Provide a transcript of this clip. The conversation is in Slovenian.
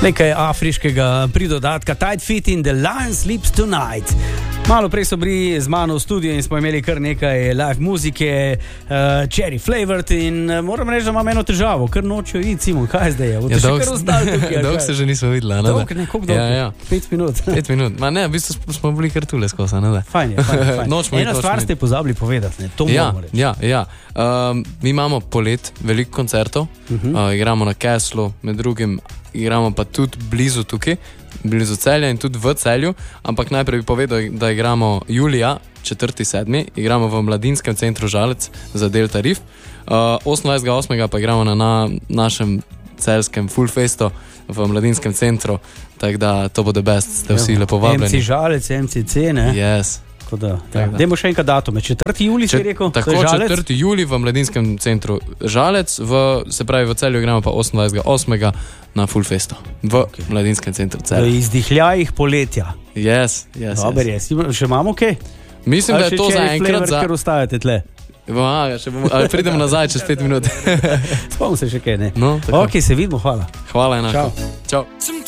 Nekaj afriškega pridodatka Tight Fit in The Lion Sleeps Tonight. Malo prej so bili z mano v studiu in smo imeli kar nekaj live muzike, cherry flavored in moram reči, da imam eno težavo, ker nočejo iti, Simon, kaj zdaj je? Ja, dolgo se že nismo videla, ne? Dolgo, koliko dolgo? Ja. 5 minut. 5 minut, ma ne, v bistvu smo bili kar tule skozi, ne? Fajn je. Ena stvar ste pozabili povedati, ne? To moramo reči. Ja. Mi imamo polet veliko koncertov, igramo na Caslu, med drugim igramo pa tudi blizu tukaj, blizu Celja in tudi v Celju, ampak najprej bi povedal, da igramo julija, 4.7., igramo v Mladinskem centru Žalec za Delta Riff, 28.8. pa igramo na našem celjskem Full Festo v Mladinskem centru, tako da to bo the best, ste vsi lepo vabljeni. MC Žalec, MCC, ne? Yes. Dajmo še enkrat datume, 4. julij si rekel? Tako, 4. julij v Mladinskem centru Žalec, se pravi v Celju igramo pa 28.8. na Full Festo v Mladinskem centru Celju. V izdihljajih poletja. Yes. Dober je, še imamo kaj? Mislim, da je to za enkrat ker ostajate tle. Ali pridemo nazaj čez 5 minut. Spomnim se še kaj, ne? No, ok, se vidimo, hvala. Hvala enako. Čau.